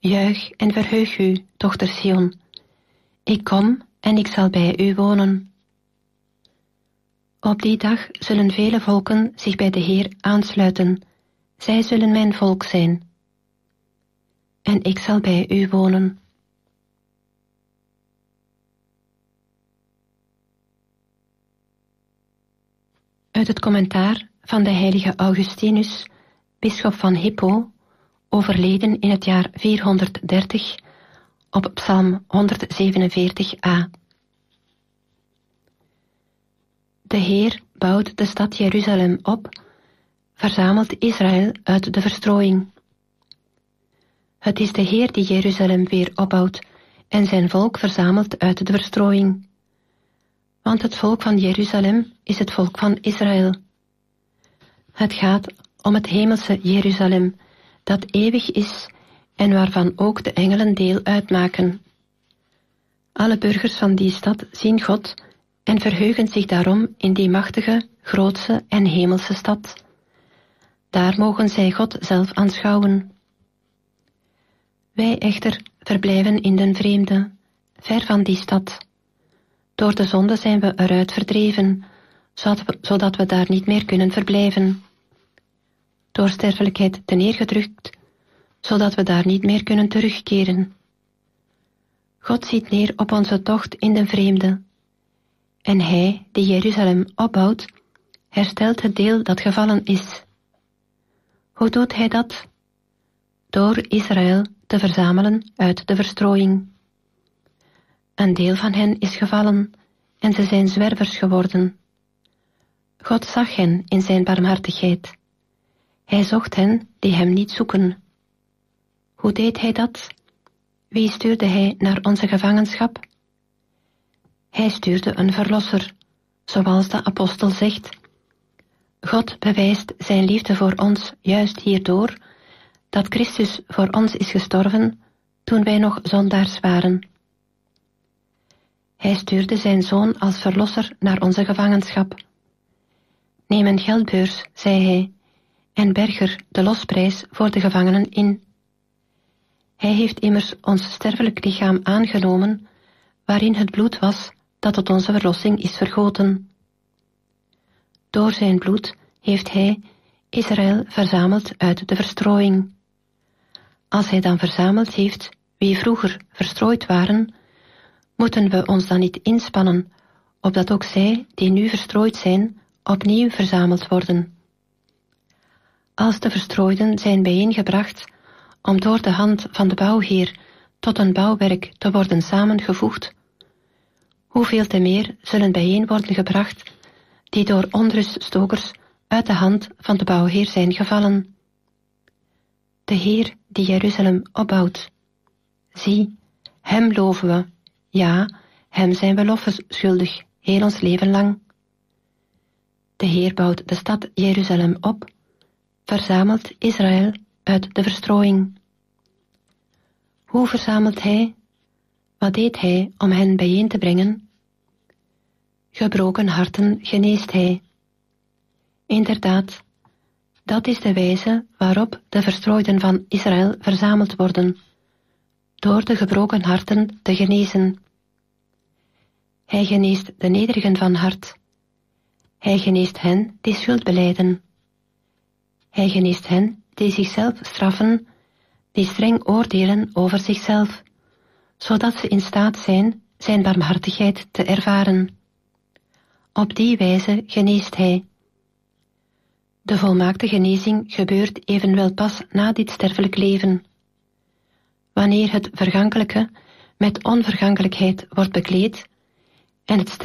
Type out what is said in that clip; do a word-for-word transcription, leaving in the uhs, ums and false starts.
Juich en verheug u, dochter Sion. Ik kom en ik zal bij u wonen. Op die dag zullen vele volken zich bij de Heer aansluiten. Zij zullen mijn volk zijn. En ik zal bij u wonen. Uit het commentaar van de heilige Augustinus, bisschop van Hippo, overleden in het jaar vierhonderddertig, op Psalm honderdzevenenveertig a. De Heer bouwt de stad Jeruzalem op, verzamelt Israël uit de verstrooiing. Het is de Heer die Jeruzalem weer opbouwt en zijn volk verzamelt uit de verstrooiing. Want het volk van Jeruzalem is het volk van Israël. Het gaat om het hemelse Jeruzalem, dat eeuwig is en waarvan ook de engelen deel uitmaken. Alle burgers van die stad zien God en verheugen zich daarom in die machtige, grootse en hemelse stad. Daar mogen zij God zelf aanschouwen. Wij echter verblijven in den vreemde, ver van die stad. Door de zonde zijn we eruit verdreven, zodat we, zodat we daar niet meer kunnen verblijven. Door sterfelijkheid teneergedrukt, zodat we daar niet meer kunnen terugkeren. God ziet neer op onze tocht in den vreemde. En hij, die Jeruzalem opbouwt, herstelt het deel dat gevallen is. Hoe doet hij dat? Door Israël te verzamelen uit de verstrooiing. Een deel van hen is gevallen en ze zijn zwervers geworden. God zag hen in zijn barmhartigheid. Hij zocht hen die hem niet zoeken. Hoe deed hij dat? Wie stuurde hij naar onze gevangenschap? Hij stuurde een verlosser, zoals de apostel zegt. God bewijst zijn liefde voor ons juist hierdoor, dat Christus voor ons is gestorven toen wij nog zondaars waren. Hij stuurde zijn zoon als verlosser naar onze gevangenschap. Neem een geldbeurs, zei hij, en berg er de losprijs voor de gevangenen in. Hij heeft immers ons sterfelijk lichaam aangenomen, waarin het bloed was dat tot onze verlossing is vergoten. Door zijn bloed heeft hij Israël verzameld uit de verstrooiing. Als hij dan verzameld heeft wie vroeger verstrooid waren, moeten we ons dan niet inspannen, opdat ook zij, die nu verstrooid zijn, opnieuw verzameld worden. Als de verstrooiden zijn bijeengebracht, om door de hand van de bouwheer tot een bouwwerk te worden samengevoegd, hoeveel te meer zullen bijeen worden gebracht, die door onruststokers uit de hand van de bouwheer zijn gevallen. De Heer die Jeruzalem opbouwt. Zie, hem loven we, ja, hem zijn we lof schuldig, heel ons leven lang. De Heer bouwt de stad Jeruzalem op, verzamelt Israël uit de verstrooiing. Hoe verzamelt hij? Wat deed hij om hen bijeen te brengen? Gebroken harten geneest hij. Inderdaad, dat is de wijze waarop de verstrooiden van Israël verzameld worden, door de gebroken harten te genezen. Hij geneest de nederigen van hart. Hij geneest hen die schuld belijden. Hij geneest hen die zichzelf straffen, die streng oordelen over zichzelf, zodat ze in staat zijn zijn barmhartigheid te ervaren. Op die wijze geneest hij. De volmaakte genezing gebeurt evenwel pas na dit sterfelijk leven. Wanneer het vergankelijke met onvergankelijkheid wordt bekleed en het